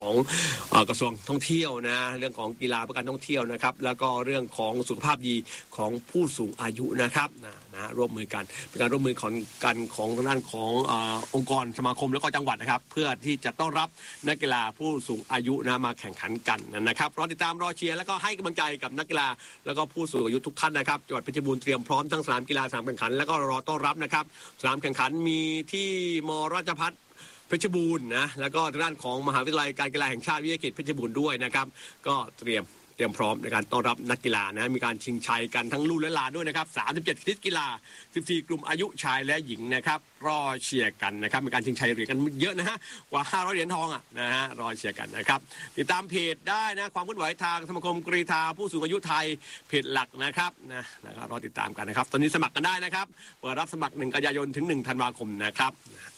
ของกระทรวงท่องเที่ยวนะเรื่องของกีฬาเพื่อการท่องเที่ยวนะครับแล้วก็เรื่องของสุขภาพดีของผู้สูงอายุนะครับนะร่วมมือกันเป็นการร่วมมือของทางด้านขององค์กรสมาคมแล้วก็จังหวัดนะครับเพื่อที่จะต้อนรับนักกีฬาผู้สูงอายุนะมาแข่งขันกันนะครับรอติดตามรอเชียร์แล้วก็ให้กำลังใจกับนักกีฬาแล้วก็ผู้สูงอายุทุกท่านนะครับจังหวัดเพชรบูรณ์เตรียมพร้อมทั้งสนามกีฬาสนามแข่งขันแล้วก็รอต้อนรับนะครับสนามแข่งขันมีที่มราชภัฏเพชรบูรณ์นะแล้วก็ทางด้านของมหาวิทยาลัยการกีฬาแห่งชาติวิทยาเขตเพชรบูรณ์ด้วยนะครับก็เตรียมพร้อมในการต้อนรับนักกีฬานะมีการชิงชัยกันทั้งรุ่นและหลานด้วยนะครับ37ชนิดกีฬา14กลุ่มอายุชายและหญิงนะครับรอเชียร์กันนะครับมีการชิงชัยเหรียญกันเยอะนะฮะกว่า500เหรียญทองนะฮะรอเชียร์กันนะครับติดตามเพจได้นะความเคลื่อนไหวทางสมาคมกรีฑาผู้สูงอายุไทยเพจหลักนะครับนะครับรอติดตามกันนะครับตอนนี้สมัครกันได้นะครับเปิดรับสมัคร1 กันยายนถึง1 ธันวาคมนะครับ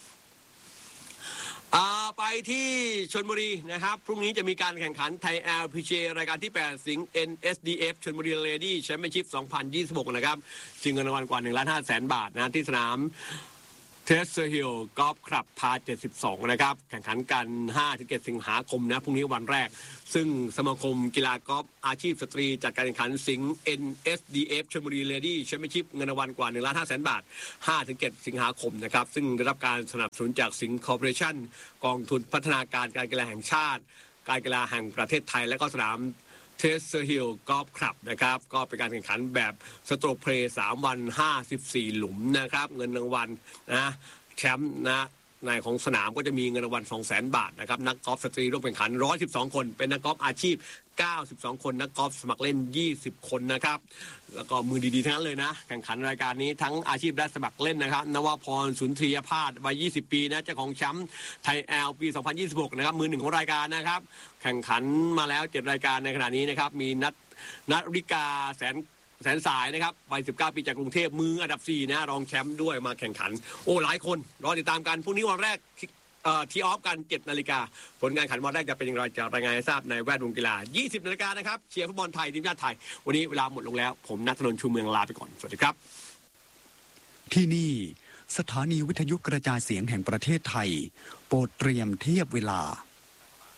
ไปที่ชลบุรีนะครับพรุ่งนี้จะมีการแข่งขันไทย LPGA รายการที่8สิงห์ NSDF ชลบุรีเลดี้แชมเปี้ยนชิพ2026นะครับชิงเงินรางวัลกว่า1,500,000 บาทนะที่สนามเทสเซอร์ฮิลกอล์ฟคลับพา72นะครับแข่งขันกัน 5-7 สิงหาคมนะพรุ่งนี้วันแรกซึ่งสมาคมกีฬากอล์ฟอาชีพสตรีจัดการแข่งขันสิงห์ NSDF ชลบุรีเลดี้แชมเปี้ยนชิพเงินรางวัลกว่า1,500,000 บาท 5-7 สิงหาคมนะครับซึ่งได้รับการสนับสนุนจากสิงห์คอร์ปอเรชั่นกองทุนพัฒนาการการกีฬาแห่งชาติการกีฬาแห่งประเทศไทยและก็สนามเทสเซอร์ฮิลกอล์ฟคลับนะครับก็เป็นการแข่งขันแบบสโตรกเพลย์3 วัน54หลุมนะครับเงินรางวัลนะแชมป์นะในของสนามก็จะมีเงินรางวัล200,000 บาทนะครับนักกอล์ฟสตรีร่วมแข่งขัน112คนเป็นนักกอล์ฟอาชีพ92คนนักกอล์ฟสมัครเล่น20คนนะครับแล้วก็มือดีๆทั้งนั้นเลยนะแข่งขันรายการนี้ทั้งอาชีพและสมัครเล่นนะครับนวพรสุนทรียภาสวัย20 ปีนะเจ้าของแชมป์ไทยแอลปี2026นะครับมือหนึ่งของรายการนะครับแข่งขันมาแล้ว7รายการในขณะนี้นะครับมีนัทริกาแสนสายนะครับวัย19 ปีจากกรุงเทพมืออันดับ4นะรองแชมป์ด้วยมาแข่งขันโอ้หลายคนรอติดตามกันพรุ่งนี้วันแรกทีออฟกัน7 นาฬิกาผลงานขันวันแรกจะเป็นอย่างไรจะรายงานให้ทราบในแวดวงกีฬา20 นาฬิกานะครับเชียร์ฟุตบอลไทยทีมชาติไทยวันนี้เวลาหมดลงแล้วผมณัฐนนท์ชูเมืองลาไปก่อนสวัสดีครับที่นี่สถานีวิทยุกระจายเสียงแห่งประเทศไทยโปรดเตรียมเทียบเวลา